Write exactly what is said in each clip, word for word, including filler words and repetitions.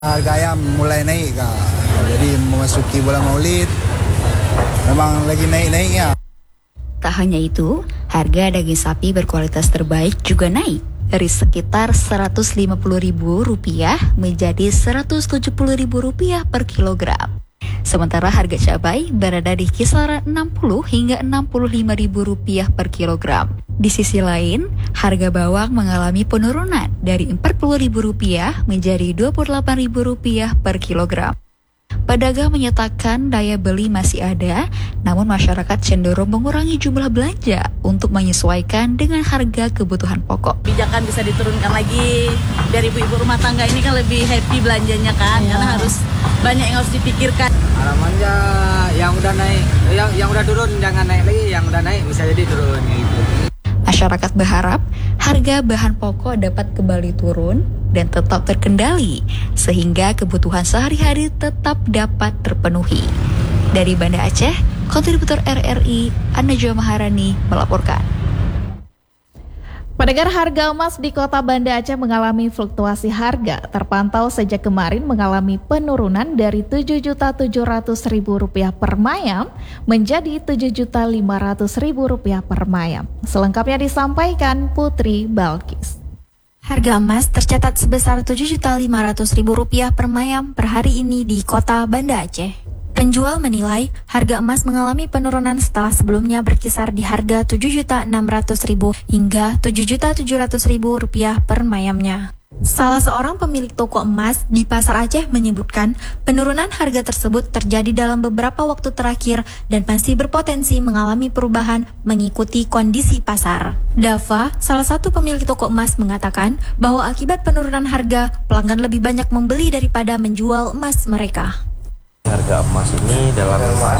Harga ayam mulai naik, Kak. Jadi memasuki bulan Maulid memang lagi naik-naiknya. Tak hanya itu, harga daging sapi berkualitas terbaik juga naik dari sekitar seratus lima puluh ribu rupiah menjadi seratus tujuh puluh ribu rupiah per kilogram. Sementara harga cabai berada di kisaran enam puluh hingga enam puluh lima ribu rupiah per kilogram. Di sisi lain, harga bawang mengalami penurunan dari empat puluh ribu rupiah menjadi dua puluh delapan ribu rupiah per kilogram. Pedagang menyatakan daya beli masih ada, namun masyarakat cenderung mengurangi jumlah belanja untuk menyesuaikan dengan harga kebutuhan pokok. Kebijakan bisa diturunkan lagi, biar ibu-ibu rumah tangga ini kan lebih happy belanjanya kan, ya. Karena harus banyak yang harus dipikirkan. Harapannya yang udah naik, yang yang udah turun jangan naik lagi, yang udah naik bisa jadi turun gitu. Masyarakat berharap harga bahan pokok dapat kembali turun dan tetap terkendali sehingga kebutuhan sehari-hari tetap dapat terpenuhi. Dari Banda Aceh, kontributor R R I An-Najwa Maharani melaporkan. Pendengar, harga emas di kota Banda Aceh mengalami fluktuasi harga. Terpantau sejak kemarin mengalami penurunan dari tujuh juta tujuh ratus ribu rupiah per mayam menjadi tujuh juta lima ratus ribu rupiah per mayam. Selengkapnya disampaikan Putri Balkis. Harga emas tercatat sebesar tujuh juta lima ratus ribu rupiah per mayam per hari ini di kota Banda Aceh. Penjual menilai harga emas mengalami penurunan setelah sebelumnya berkisar di harga tujuh juta enam ratus ribu hingga tujuh juta tujuh ratus ribu rupiah per mayamnya. Salah seorang pemilik toko emas di Pasar Aceh menyebutkan penurunan harga tersebut terjadi dalam beberapa waktu terakhir dan masih berpotensi mengalami perubahan mengikuti kondisi pasar. Dava, salah satu pemilik toko emas, mengatakan bahwa akibat penurunan harga, pelanggan lebih banyak membeli daripada menjual emas mereka. Harga emas ini dalam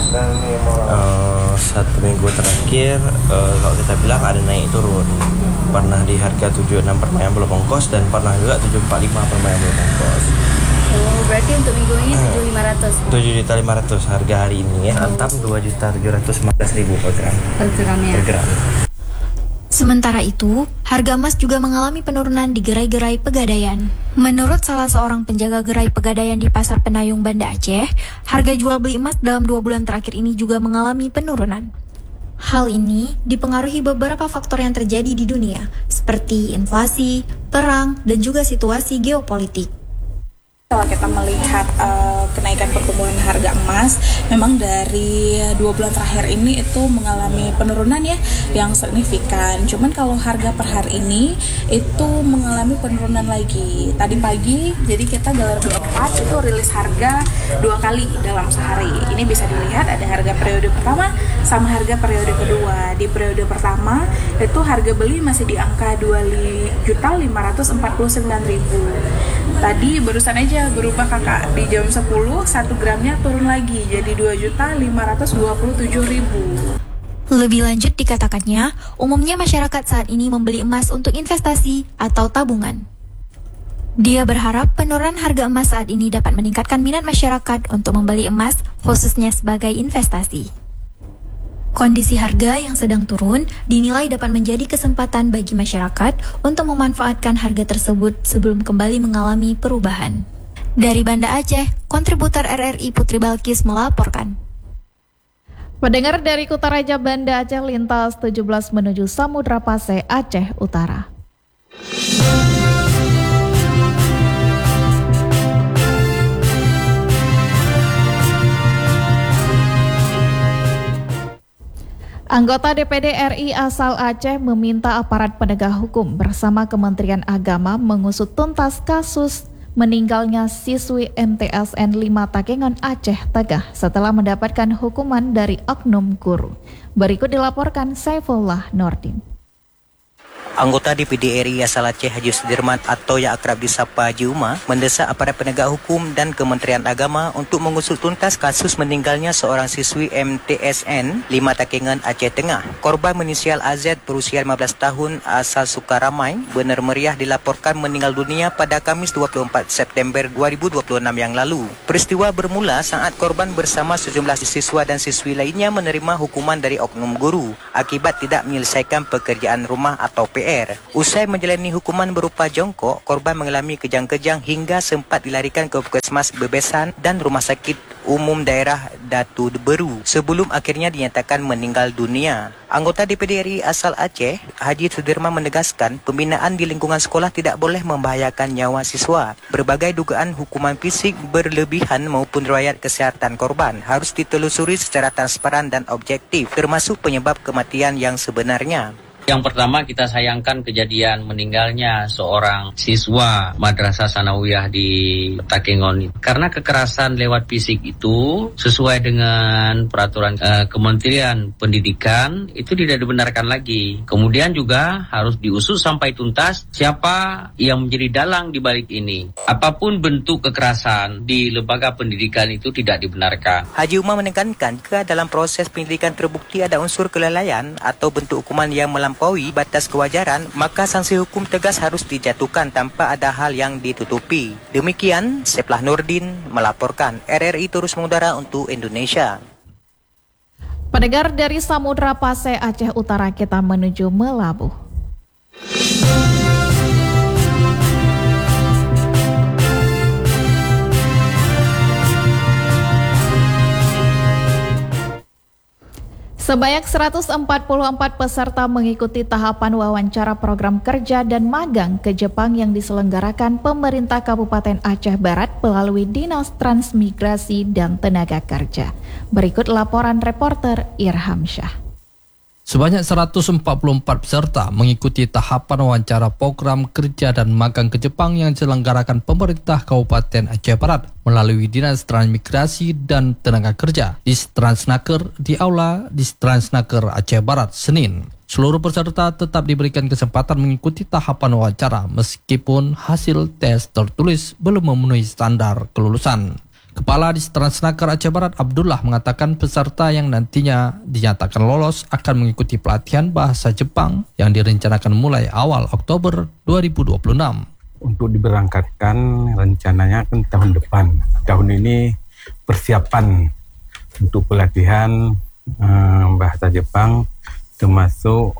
uh, satu minggu terakhir uh, kalau kita bilang ada naik turun. Pernah di harga tujuh puluh enam per mayam belum ongkos dan pernah juga tujuh puluh empat lima per mayam belum ongkos. Oh, berarti untuk minggu ini tujuh juta lima ratus ribu. tujuh juta lima ratus ribu harga hari ini ya. Antam dua juta tujuh ratus lima belas ribu per gram. Per gramnya. Per gram. Sementara itu, harga emas juga mengalami penurunan di gerai-gerai Pegadaian. Menurut salah seorang penjaga gerai Pegadaian di Pasar Penayung Banda Aceh, harga jual beli emas dalam dua bulan terakhir ini juga mengalami penurunan. Hal ini dipengaruhi beberapa faktor yang terjadi di dunia, seperti inflasi, perang, dan juga situasi geopolitik. Kalau kita melihat uh, kenaikan pertumbuhan harga emas, memang dari dua bulan terakhir ini itu mengalami penurunan ya yang signifikan. Cuman kalau harga per hari ini itu mengalami penurunan lagi. Tadi pagi, jadi kita Galer dua puluh empat itu rilis harga dua kali dalam sehari. Ini bisa dilihat ada harga periode pertama sama harga periode kedua. Di periode pertama itu harga beli masih di angka dua juta lima ratus empat puluh sembilan ribu. Tadi barusan aja berubah kakak di jam sepuluh, satu gramnya turun lagi jadi dua juta lima ratus dua puluh tujuh ribu. Lebih lanjut dikatakannya, umumnya masyarakat saat ini membeli emas untuk investasi atau tabungan. Dia berharap penurunan harga emas saat ini dapat meningkatkan minat masyarakat untuk membeli emas khususnya sebagai investasi. Kondisi harga yang sedang turun dinilai dapat menjadi kesempatan bagi masyarakat untuk memanfaatkan harga tersebut sebelum kembali mengalami perubahan. Dari Banda Aceh, kontributor R R I Putri Balkis melaporkan. Pendengar, dari Kutaraja Banda Aceh lintas tujuh belas menuju Samudra Pasai, Aceh Utara. Anggota D P D R I asal Aceh meminta aparat penegak hukum bersama Kementerian Agama mengusut tuntas kasus meninggalnya siswi M T S N lima Takengon Aceh Tengah setelah mendapatkan hukuman dari oknum guru. Berikut dilaporkan Saifullah Nordin. Anggota D P D R I asal Aceh Haji Sudirman atau yang akrab disapa Haji Umar mendesak aparat penegak hukum dan Kementerian Agama untuk mengusut tuntas kasus meninggalnya seorang siswi M T S N lima Takengon Aceh Tengah. Korban menisial A Z berusia lima belas tahun asal Sukaramai benar meriah dilaporkan meninggal dunia pada Kamis dua puluh empat September dua ribu dua puluh enam yang lalu. Peristiwa bermula saat korban bersama sejumlah siswa dan siswi lainnya menerima hukuman dari oknum guru akibat tidak menyelesaikan pekerjaan rumah atau P P R. Usai menjalani hukuman berupa jongkok, korban mengalami kejang-kejang hingga sempat dilarikan ke Puskesmas Bebesan dan Rumah Sakit Umum Daerah Datu Beru sebelum akhirnya dinyatakan meninggal dunia. Anggota D P D R I asal Aceh, Haji Sudirman menegaskan pembinaan di lingkungan sekolah tidak boleh membahayakan nyawa siswa. Berbagai dugaan hukuman fisik berlebihan maupun riwayat kesihatan korban harus ditelusuri secara transparan dan objektif, termasuk penyebab kematian yang sebenarnya. Yang pertama, kita sayangkan kejadian meninggalnya seorang siswa Madrasah Sanawiyah di Takengon. Karena kekerasan lewat fisik itu sesuai dengan peraturan uh, Kementerian Pendidikan itu tidak dibenarkan lagi. Kemudian juga harus diusut sampai tuntas siapa yang menjadi dalang di balik ini. Apapun bentuk kekerasan di lembaga pendidikan itu tidak dibenarkan. Haji Umar menekankan jika dalam proses pendidikan terbukti ada unsur kelalaian atau bentuk hukuman yang melampaui batas kewajaran, maka sanksi hukum tegas harus dijatuhkan tanpa ada hal yang ditutupi. Demikian, Seplah Nurdin melaporkan. R R I terus mengudara untuk Indonesia. Pendengar dari Samudra Pasai Aceh Utara, kita menuju Melabuh. Sebanyak seratus empat puluh empat peserta mengikuti tahapan wawancara program kerja dan magang ke Jepang yang diselenggarakan pemerintah Kabupaten Aceh Barat melalui Dinas Transmigrasi dan Tenaga Kerja. Berikut laporan reporter Irham Syah. Sebanyak seratus empat puluh empat peserta mengikuti tahapan wawancara program kerja dan magang ke Jepang yang diselenggarakan pemerintah Kabupaten Aceh Barat melalui Dinas Transmigrasi dan Tenaga Kerja di Transnaker di Aula di Transnaker Aceh Barat Senin. Seluruh peserta tetap diberikan kesempatan mengikuti tahapan wawancara meskipun hasil tes tertulis belum memenuhi standar kelulusan. Kepala Disnaker Aceh Barat Abdullah mengatakan peserta yang nantinya dinyatakan lolos akan mengikuti pelatihan bahasa Jepang yang direncanakan mulai awal Oktober dua ribu dua puluh enam. Untuk diberangkatkan rencananya kan tahun depan. Tahun ini persiapan untuk pelatihan eh, bahasa Jepang termasuk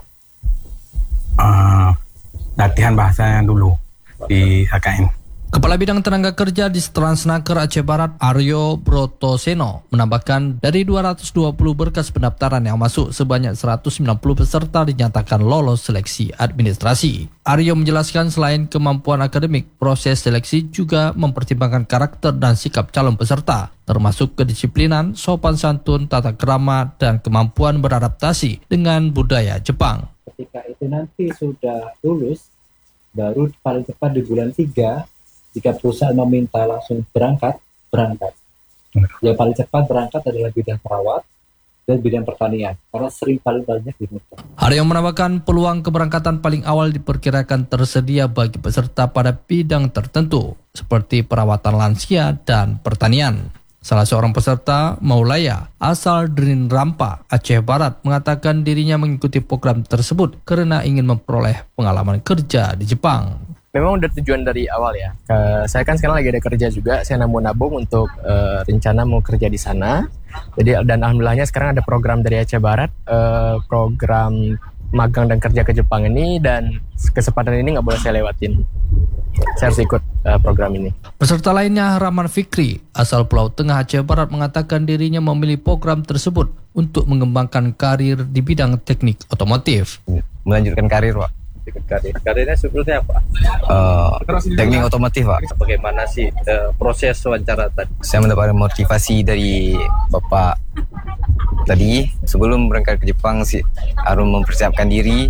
eh, latihan bahasanya dulu di H K N. Kepala Bidang Tenaga Kerja di Transnaker Aceh Barat, Aryo Brotoseno, menambahkan dari dua ratus dua puluh berkas pendaftaran yang masuk, sebanyak seratus sembilan puluh peserta dinyatakan lolos seleksi administrasi. Aryo menjelaskan selain kemampuan akademik, proses seleksi juga mempertimbangkan karakter dan sikap calon peserta, termasuk kedisiplinan, sopan santun, tata krama, dan kemampuan beradaptasi dengan budaya Jepang. Ketika itu nanti sudah lulus, baru paling cepat di bulan tiga, jika perusahaan meminta langsung berangkat, berangkat. Yang paling cepat berangkat adalah bidang perawat dan bidang pertanian, karena sering paling banyak diminta. Aryo menambahkan peluang keberangkatan paling awal diperkirakan tersedia bagi peserta pada bidang tertentu, seperti perawatan lansia dan pertanian. Salah seorang peserta, Maulaya, asal Drin Rampa, Aceh Barat, mengatakan dirinya mengikuti program tersebut karena ingin memperoleh pengalaman kerja di Jepang. Memang udah tujuan dari awal ya. Ke, saya kan sekarang lagi ada kerja juga. Saya mau nabung untuk uh, rencana mau kerja di sana. Jadi dan alhamdulillahnya sekarang ada program dari Aceh Barat, uh, program magang dan kerja ke Jepang ini, dan kesempatan ini nggak boleh saya lewatin. Saya harus ikut uh, program ini. Peserta lainnya, Rahman Fikri, asal Pulau Tengah Aceh Barat, mengatakan dirinya memilih program tersebut untuk mengembangkan karir di bidang teknik otomotif. Melanjutkan karir, Pak. Ikut karir. Karirnya seperti apa? Uh, teknik otomotif, Pak. Bagaimana sih uh, proses wawancara tadi? Saya mendapatkan motivasi dari Bapak tadi. Sebelum berangkat ke Jepang sih harus mempersiapkan diri.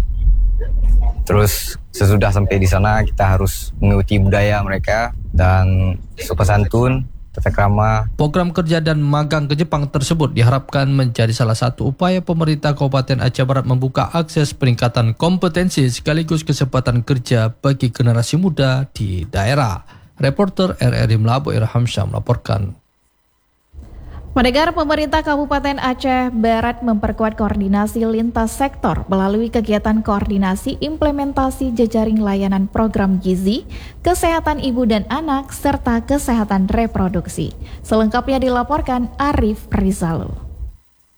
Terus sesudah sampai di sana kita harus mengikuti budaya mereka dan sopan santun, tata krama. Program kerja dan magang ke Jepang tersebut diharapkan menjadi salah satu upaya pemerintah Kabupaten Aceh Barat membuka akses peningkatan kompetensi sekaligus kesempatan kerja bagi generasi muda di daerah. Reporter R R I Melabu Irham Syah melaporkan. Pendengar, pemerintah Kabupaten Aceh Barat memperkuat koordinasi lintas sektor melalui kegiatan koordinasi implementasi jejaring layanan program gizi, kesehatan ibu dan anak, serta kesehatan reproduksi. Selengkapnya dilaporkan Arif Rizalu.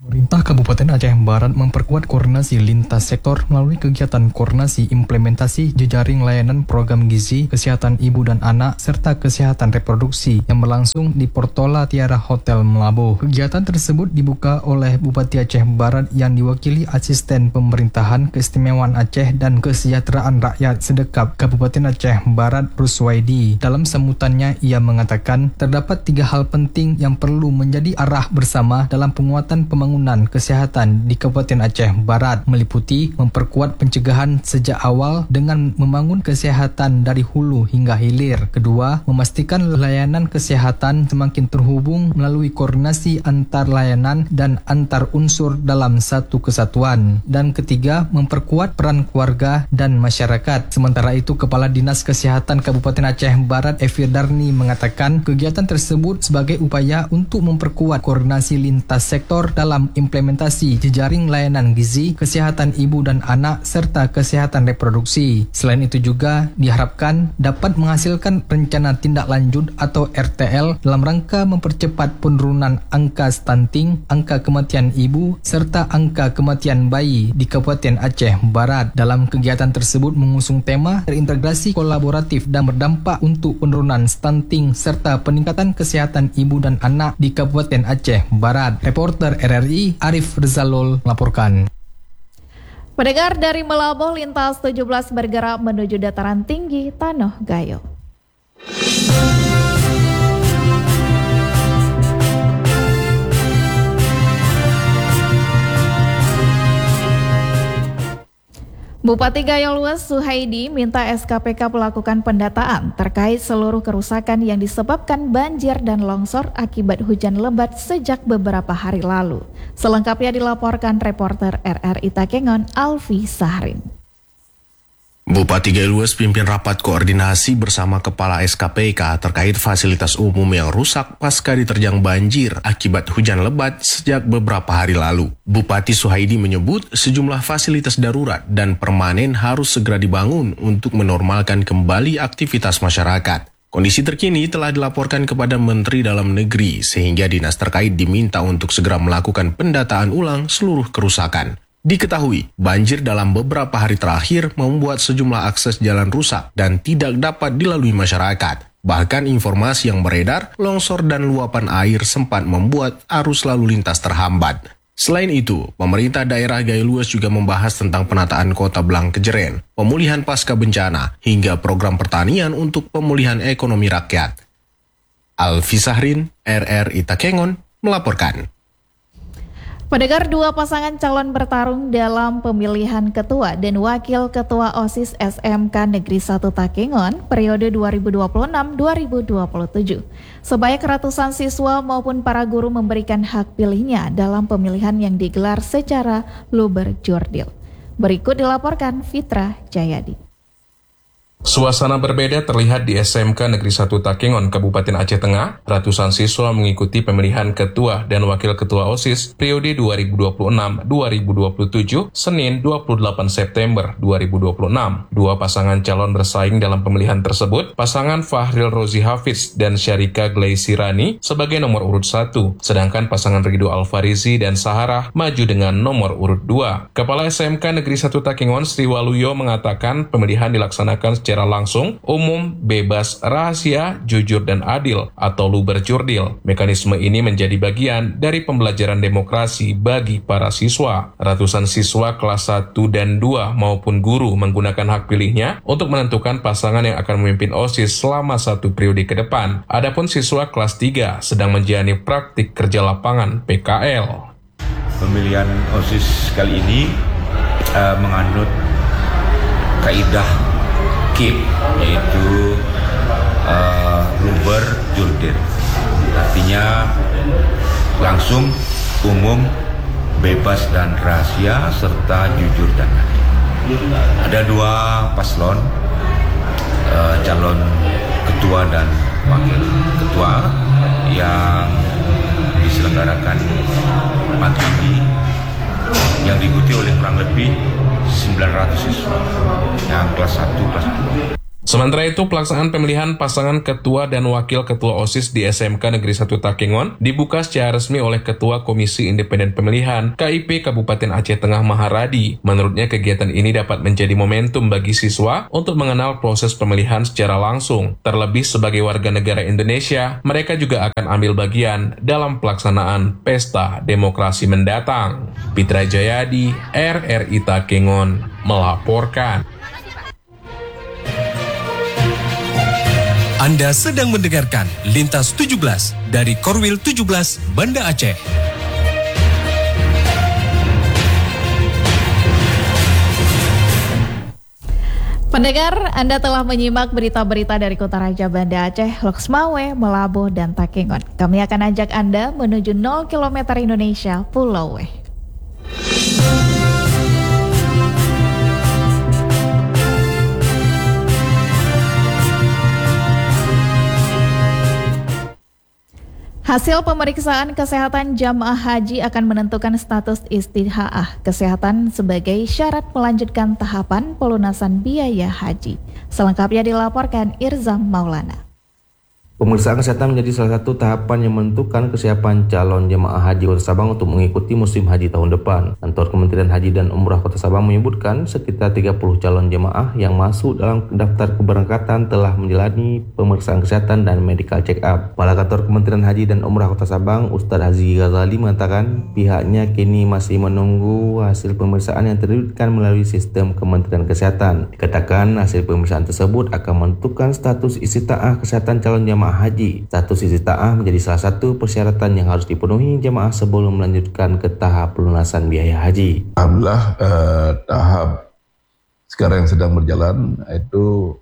Pemerintah Kabupaten Aceh Barat memperkuat koordinasi lintas sektor melalui kegiatan koordinasi implementasi jejaring layanan program gizi, kesehatan ibu dan anak, serta kesehatan reproduksi yang berlangsung di Portola Tiara Hotel Melabuh. Kegiatan tersebut dibuka oleh Bupati Aceh Barat yang diwakili Asisten Pemerintahan Keistimewaan Aceh dan Kesejahteraan Rakyat Sedekap Kabupaten Aceh Barat Ruswaidi. Dalam sambutannya, ia mengatakan terdapat tiga hal penting yang perlu menjadi arah bersama dalam penguatan pembangunan kesehatan di Kabupaten Aceh Barat, meliputi memperkuat pencegahan sejak awal dengan membangun kesehatan dari hulu hingga hilir. Kedua, memastikan layanan kesehatan semakin terhubung melalui koordinasi antar layanan dan antar unsur dalam satu kesatuan. Dan ketiga, memperkuat peran keluarga dan masyarakat. Sementara itu, Kepala Dinas Kesehatan Kabupaten Aceh Barat Evi Darni mengatakan kegiatan tersebut sebagai upaya untuk memperkuat koordinasi lintas sektor dalam implementasi jejaring layanan gizi, kesehatan ibu dan anak, serta kesehatan reproduksi. Selain itu juga diharapkan dapat menghasilkan rencana tindak lanjut atau R T L dalam rangka mempercepat penurunan angka stunting, angka kematian ibu, serta angka kematian bayi di Kabupaten Aceh Barat. Dalam kegiatan tersebut mengusung tema terintegrasi kolaboratif dan berdampak untuk penurunan stunting serta peningkatan kesehatan ibu dan anak di Kabupaten Aceh Barat. Reporter R R I Arif Rizalul melaporkan. Pendengar, dari Melabuh, lintas tujuh belas bergerak menuju dataran tinggi Tanah Gayo. Bupati Gayo Luas Suhaidi minta S K P K melakukan pendataan terkait seluruh kerusakan yang disebabkan banjir dan longsor akibat hujan lebat sejak beberapa hari lalu. Selengkapnya dilaporkan reporter R R I Takengon Alfi Sahrin. Bupati Gayo Luas pimpin rapat koordinasi bersama Kepala S K P K terkait fasilitas umum yang rusak pasca diterjang banjir akibat hujan lebat sejak beberapa hari lalu. Bupati Suhaidi menyebut sejumlah fasilitas darurat dan permanen harus segera dibangun untuk menormalkan kembali aktivitas masyarakat. Kondisi terkini telah dilaporkan kepada Menteri Dalam Negeri sehingga dinas terkait diminta untuk segera melakukan pendataan ulang seluruh kerusakan. Diketahui, banjir dalam beberapa hari terakhir membuat sejumlah akses jalan rusak dan tidak dapat dilalui masyarakat. Bahkan informasi yang beredar, longsor dan luapan air sempat membuat arus lalu lintas terhambat. Selain itu, pemerintah daerah Gayo Luas juga membahas tentang penataan kota Belang Kejeren, pemulihan pasca bencana, hingga program pertanian untuk pemulihan ekonomi rakyat. Alfi Sahrin, R R I Takengon, melaporkan. Pendengar, dua pasangan calon bertarung dalam pemilihan ketua dan wakil ketua OSIS S M K Negeri satu Takengon periode dua ribu dua puluh enam sampai dua ribu dua puluh tujuh. Sebanyak ratusan siswa maupun para guru memberikan hak pilihnya dalam pemilihan yang digelar secara luber jurdil. Berikut dilaporkan Fitra Jayadi. Suasana berbeda terlihat di S M K Negeri satu Takengon, Kabupaten Aceh Tengah. Ratusan siswa mengikuti pemilihan ketua dan wakil ketua OSIS periode dua ribu dua puluh enam sampai dua ribu dua puluh tujuh, Senin dua puluh delapan September dua ribu dua puluh enam. Dua pasangan calon bersaing dalam pemilihan tersebut, pasangan Fahril Rozi Hafiz dan Syarika Glaisirani sebagai nomor urut satu, sedangkan pasangan Ridho Alfarizi dan Saharah maju dengan nomor urut dua. Kepala S M K Negeri satu Takengon Sri Waluyo mengatakan pemilihan dilaksanakan secara secara langsung, umum, bebas, rahasia, jujur, dan adil atau luber jurdil. Mekanisme ini menjadi bagian dari pembelajaran demokrasi bagi para siswa. Ratusan siswa kelas satu dan dua maupun guru menggunakan hak pilihnya untuk menentukan pasangan yang akan memimpin OSIS selama satu periode ke depan. Adapun siswa kelas tiga sedang menjalani praktik kerja lapangan P K L. Pemilihan OSIS kali ini uh, menganut kaidah K I P, yaitu uh, luber jurdil, artinya langsung, umum, bebas dan rahasia, serta jujur dan adil. Ada dua paslon, uh, calon ketua dan wakil ketua yang diselenggarakan pagi ini, yang diikuti oleh kurang lebih sembilan ratus siswa yang kelas satu, kelas dua. Sementara itu, pelaksanaan pemilihan pasangan ketua dan wakil ketua OSIS di S M K Negeri satu Takengon dibuka secara resmi oleh Ketua Komisi Independen Pemilihan K I P Kabupaten Aceh Tengah Maharadi. Menurutnya, kegiatan ini dapat menjadi momentum bagi siswa untuk mengenal proses pemilihan secara langsung. Terlebih sebagai warga negara Indonesia, mereka juga akan ambil bagian dalam pelaksanaan pesta demokrasi mendatang. Pitra Jayadi, R R I Takengon, melaporkan. Anda sedang mendengarkan Lintas tujuh belas dari Korwil tujuh belas Banda Aceh. Pendengar, Anda telah menyimak berita-berita dari Kota Raja Banda Aceh, Loksmawe, Melabuh, dan Takengon. Kami akan ajak Anda menuju nol kilometer Indonesia, Pulau W. Hasil pemeriksaan kesehatan jamaah haji akan menentukan status istihaah kesehatan sebagai syarat melanjutkan tahapan pelunasan biaya haji. Selengkapnya dilaporkan Irzam Maulana. Pemeriksaan kesehatan menjadi salah satu tahapan yang menentukan kesiapan calon jemaah haji Kota Sabang untuk mengikuti musim haji tahun depan. Kantor Kementerian Haji dan Umrah Kota Sabang menyebutkan sekitar tiga puluh calon jemaah yang masuk dalam daftar keberangkatan telah menjalani pemeriksaan kesehatan dan medical check up. Kepala Kantor Kementerian Haji dan Umrah Kota Sabang, Ustadz Haji Ghazali mengatakan pihaknya kini masih menunggu hasil pemeriksaan yang terbitkan melalui sistem Kementerian Kesehatan. Dikatakan hasil pemeriksaan tersebut akan menentukan status isti'taah kesehatan calon jemaah haji. Status isti'taah menjadi salah satu persyaratan yang harus dipenuhi jemaah sebelum melanjutkan ke tahap pelunasan biaya haji. Alhamdulillah eh, tahap sekarang yang sedang berjalan itu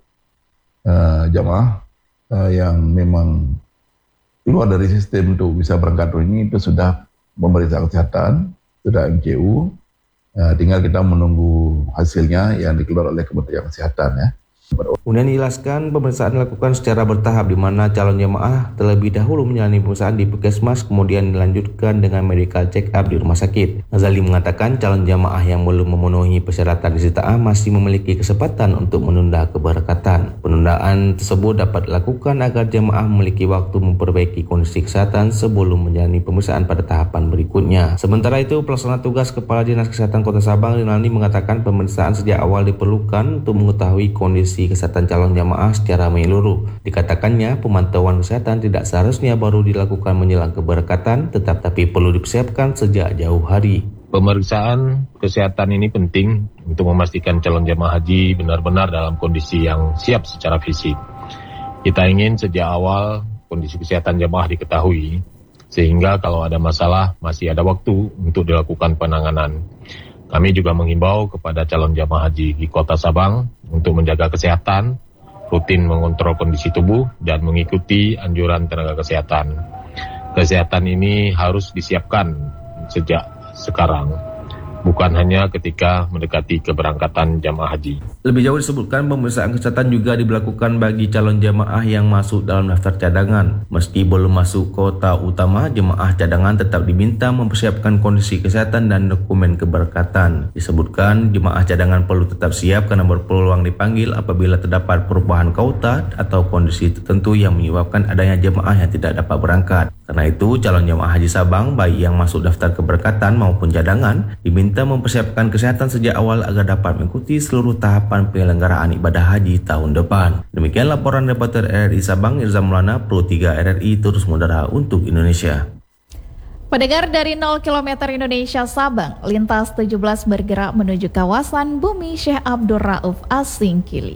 eh, jemaah eh, yang memang keluar dari sistem untuk bisa berangkat ini itu sudah memeriksa kesehatan, sudah M C U, eh, tinggal kita menunggu hasilnya yang dikeluarkan oleh Kementerian Kesehatan ya. Kemudian dijelaskan pemeriksaan dilakukan secara bertahap di mana calon jemaah terlebih dahulu menjalani pemeriksaan di puskesmas kemudian dilanjutkan dengan medical check up di rumah sakit. Ghazali mengatakan calon jemaah yang belum memenuhi persyaratan isti'taah masih memiliki kesempatan untuk menunda keberangkatan. Penundaan tersebut dapat dilakukan agar jemaah memiliki waktu memperbaiki kondisi kesehatan sebelum menjalani pemeriksaan pada tahapan berikutnya. Sementara itu, pelaksana tugas Kepala Dinas Kesehatan Kota Sabang Rinaldi mengatakan pemeriksaan sejak awal diperlukan untuk mengetahui kondisi kesehatan calon jamaah secara menyeluruh. Dikatakannya pemantauan kesehatan tidak seharusnya baru dilakukan menjelang keberangkatan, tetap tapi perlu dipersiapkan sejak jauh hari. Pemeriksaan kesehatan ini penting untuk memastikan calon jamaah haji benar-benar dalam kondisi yang siap secara fisik. Kita ingin sejak awal kondisi kesehatan jamaah diketahui, sehingga kalau ada masalah masih ada waktu untuk dilakukan penanganan. Kami juga menghimbau kepada calon jamaah haji di Kota Sabang untuk menjaga kesehatan, rutin mengontrol kondisi tubuh, dan mengikuti anjuran tenaga kesehatan. Kesehatan ini harus disiapkan sejak sekarang, bukan hanya ketika mendekati keberangkatan jamaah haji. Lebih jauh disebutkan pemeriksaan kesehatan juga diberlakukan bagi calon jamaah yang masuk dalam daftar cadangan. Meski belum masuk kota utama, jemaah cadangan tetap diminta mempersiapkan kondisi kesehatan dan dokumen keberangkatan. Disebutkan jemaah cadangan perlu tetap siap karena berpeluang dipanggil apabila terdapat perubahan kota atau kondisi tertentu yang menyebabkan adanya jemaah yang tidak dapat berangkat. Karena itu, calon jemaah haji Sabang, baik yang masuk daftar keberangkatan maupun cadangan, diminta mempersiapkan kesehatan sejak awal agar dapat mengikuti seluruh tahapan penyelenggaraan ibadah haji tahun depan. Demikian laporan reporter R R I Sabang, Irzam Maulana, Pro tiga R R I terus mengudara untuk Indonesia. Pendengar dari nol kilometer Indonesia Sabang, lintas tujuh belas bergerak menuju kawasan Bumi Syekh Abdul Rauf Asingkili.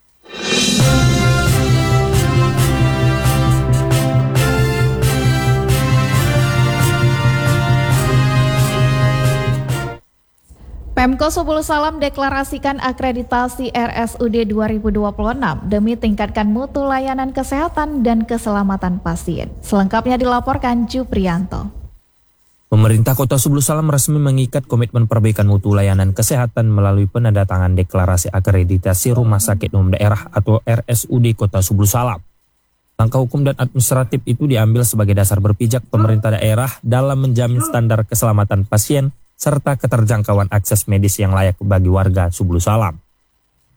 Pemko Subul Salam deklarasikan akreditasi R S U D dua ribu dua puluh enam demi tingkatkan mutu layanan kesehatan dan keselamatan pasien. Selengkapnya dilaporkan Juprianto. Pemerintah Kota Subul Salam resmi mengikat komitmen perbaikan mutu layanan kesehatan melalui penandatangan deklarasi akreditasi Rumah Sakit Umum Daerah atau R S U D Kota Subul Salam. Langkah hukum dan administratif itu diambil sebagai dasar berpijak pemerintah daerah dalam menjamin standar keselamatan pasien serta keterjangkauan akses medis yang layak bagi warga Subul Salam.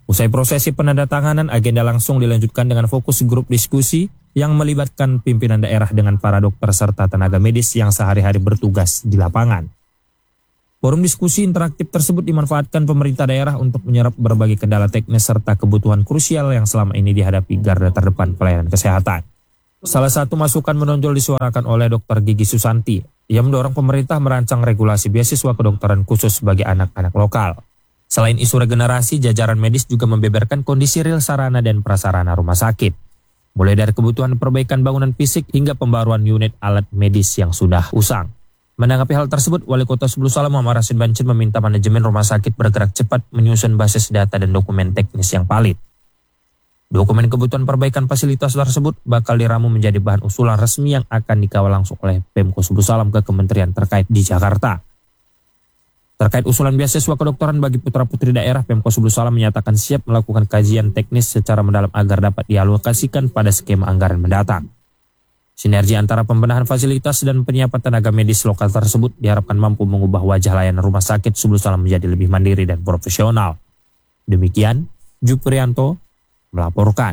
Usai prosesi penandatanganan, agenda langsung dilanjutkan dengan fokus grup diskusi yang melibatkan pimpinan daerah dengan para dokter serta tenaga medis yang sehari-hari bertugas di lapangan. Forum diskusi interaktif tersebut dimanfaatkan pemerintah daerah untuk menyerap berbagai kendala teknis serta kebutuhan krusial yang selama ini dihadapi garda terdepan pelayanan kesehatan. Salah satu masukan menonjol disuarakan oleh Dokter Gigi Susanti. Ia mendorong pemerintah merancang regulasi beasiswa kedokteran khusus bagi anak-anak lokal. Selain isu regenerasi, jajaran medis juga membeberkan kondisi real sarana dan prasarana rumah sakit. Mulai dari kebutuhan perbaikan bangunan fisik hingga pembaruan unit alat medis yang sudah usang. Menanggapi hal tersebut, Wali Kota Sebulu Salam Muhammad Rasid Bancin meminta manajemen rumah sakit bergerak cepat menyusun basis data dan dokumen teknis yang valid. Dokumen kebutuhan perbaikan fasilitas tersebut bakal diramu menjadi bahan usulan resmi yang akan dikawal langsung oleh Pemko Sebulu Salam ke kementerian terkait di Jakarta. Terkait usulan beasiswa kedokteran bagi putra-putri daerah, Pemko Sebulu Salam menyatakan siap melakukan kajian teknis secara mendalam agar dapat dialokasikan pada skema anggaran mendatang. Sinergi antara pembenahan fasilitas dan penyiapan tenaga medis lokal tersebut diharapkan mampu mengubah wajah layanan rumah sakit Sebulu Salam menjadi lebih mandiri dan profesional. Demikian, Juprianto melaporkan.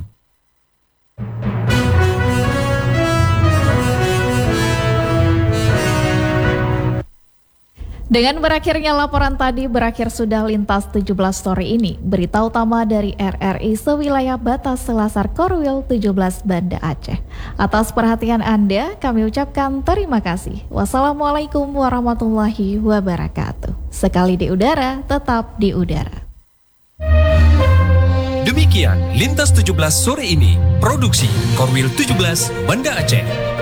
Dengan berakhirnya laporan tadi, berakhir sudah Lintas tujuh belas sore ini. Berita utama dari R R I sewilayah batas Selasar Korwil tujuh belas Banda Aceh. Atas perhatian Anda, kami ucapkan terima kasih. Wassalamualaikum warahmatullahi wabarakatuh. Sekali di udara, tetap di udara. Demikian Lintas tujuh belas sore ini, produksi Korwil tujuh belas Banda Aceh.